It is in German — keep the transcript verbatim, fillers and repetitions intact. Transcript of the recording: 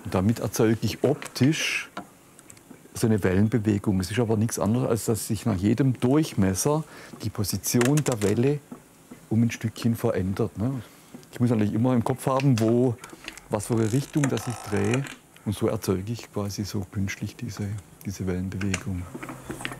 Und damit erzeuge ich optisch so eine Wellenbewegung. Es ist aber nichts anderes, als dass sich nach jedem Durchmesser die Position der Welle um ein Stückchen verändert. Ne? Ich muss natürlich immer im Kopf haben, wo, was für eine Richtung dass ich drehe. Und so erzeuge ich quasi so künstlich diese, diese Wellenbewegung.